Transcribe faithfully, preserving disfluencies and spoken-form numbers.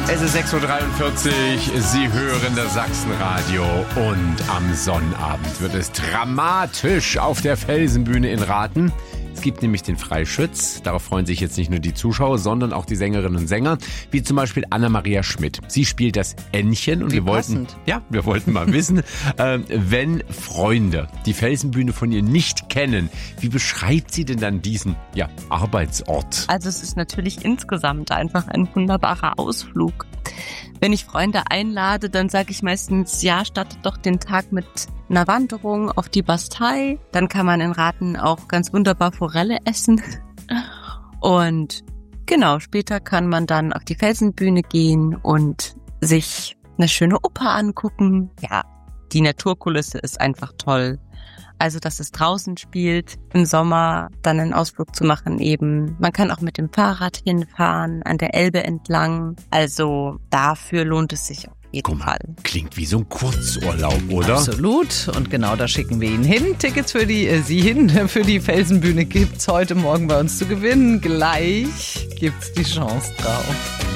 Es ist sechs Uhr dreiundvierzig, Sie hören das Sachsenradio und am Sonnabend wird es dramatisch auf der Felsenbühne in Rathen. Es gibt nämlich den Freischütz, darauf freuen sich jetzt nicht nur die Zuschauer, sondern auch die Sängerinnen und Sänger, wie zum Beispiel Anna-Maria Schmidt. Sie spielt das Ännchen und wie wir wollten, passend. ja, wir wollten mal wissen, äh, wenn Freunde die Felsenbühne von ihr nicht kennen, wie beschreibt sie denn dann diesen, ja, Arbeitsort? Also es ist natürlich insgesamt einfach ein wunderbarer Ausflug. Wenn ich Freunde einlade, dann sage ich meistens, ja, startet doch den Tag mit einer Wanderung auf die Bastei. Dann kann man in Rathen auch ganz wunderbar Forelle essen. Und genau, später kann man dann auf die Felsenbühne gehen und sich eine schöne Oper angucken. Ja, die Naturkulisse ist einfach toll. Also, dass es draußen spielt, im Sommer dann einen Ausflug zu machen eben. Man kann auch mit dem Fahrrad hinfahren, an der Elbe entlang. Also, dafür lohnt es sich auf jeden Guck mal, Fall. klingt wie so ein Kurzurlaub, oder? Absolut. Und genau da schicken wir ihn hin. Tickets für die, äh, Sie hin, für die Felsenbühne gibt's heute Morgen bei uns zu gewinnen. Gleich gibt's die Chance drauf.